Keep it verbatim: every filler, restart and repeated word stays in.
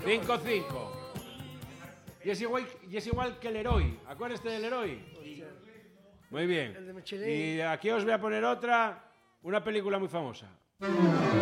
cinco cinco. Y es igual, y es igual que el Leroy. ¿Acuérdate del Leroy? Muy bien. Y aquí os voy a poner otra, una película muy famosa.